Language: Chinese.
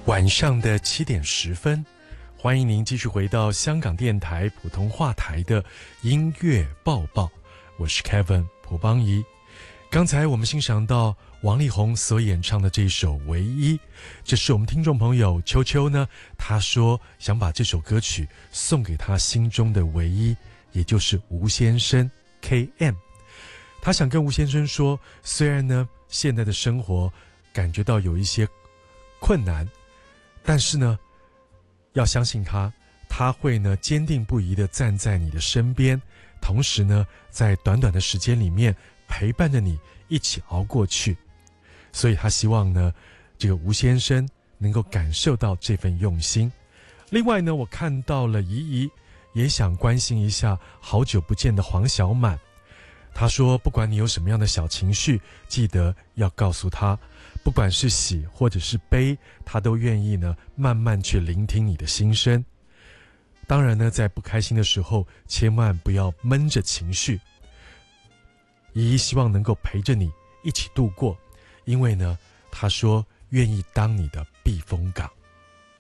晚上的7:10，欢迎您继续回到香港电台普通话台的音乐报报，我是 Kevin 蒲邦仪。刚才我们欣赏到王力宏所演唱的这首《唯一》，这是我们听众朋友秋秋呢，他说想把这首歌曲送给他心中的唯一，也就是吴先生 KM。他想跟吴先生说，虽然呢现在的生活感觉到有一些困难，但是呢要相信他会呢坚定不移地站在你的身边，同时呢在短短的时间里面陪伴着你一起熬过去。所以他希望呢这个吴先生能够感受到这份用心。另外呢，我看到了怡怡也想关心一下好久不见的黄小满。他说不管你有什么样的小情绪，记得要告诉他，不管是喜或者是悲，他都愿意呢慢慢去聆听你的心声。当然呢，在不开心的时候千万不要闷着情绪，依依希望能够陪着你一起度过，因为呢他说愿意当你的避风港。